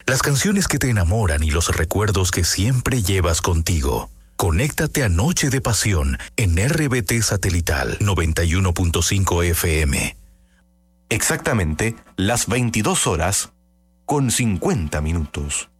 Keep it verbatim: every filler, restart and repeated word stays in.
Las canciones que te enamoran y los recuerdos que siempre llevas contigo. Conéctate a Noche de Pasión en R B T Satelital noventa y uno punto cinco F M. Exactamente las veintidós horas con cincuenta minutos.